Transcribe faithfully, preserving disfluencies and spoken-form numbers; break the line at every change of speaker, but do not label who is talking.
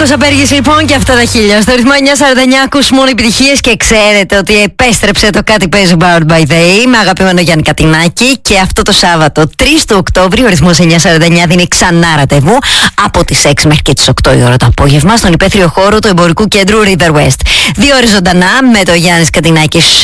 Νίκος Απέργης λοιπόν και αυτά τα χίλια. Στο ρυθμό εννιά σαράντα εννιά ακούς μόνο επιτυχίες και ξέρετε ότι επέστρεψε το Κάτι Παίζει Powered by the E με αγαπημένο Γιάννη Κατινάκη και αυτό το Σάββατο τρεις του Οκτώβρη ο ρυθμός εννιά σαράντα εννιά δίνει ξανά ραντεβού από τις έξι μέχρι και τις οκτώ η ώρα το απόγευμα στον υπαίθριο χώρο του εμπορικού κέντρου River West. Δύο ώρες ζωντανά με το Γιάννη Κατινάκη